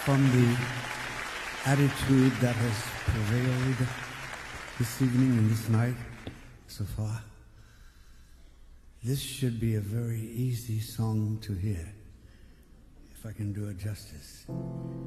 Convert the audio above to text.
from the attitude that has prevailed this evening and this night so far, this should be a very easy song to hear, if I can do it justice.